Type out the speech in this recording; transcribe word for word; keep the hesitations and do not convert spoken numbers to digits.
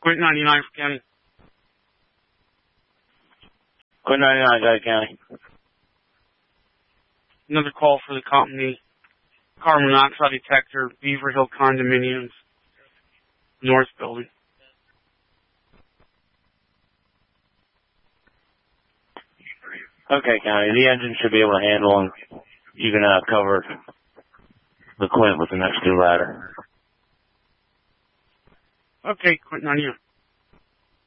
Quint ninety-nine for County. Quint ninety-nine, Guy County. Another call for the company. Carbon monoxide detector, Beaver Hill Condominiums, North Building. Okay, County. The engine should be able to handle, and you can uh, cover the Quint with the next two ladder. Okay, Quint ninety-nine.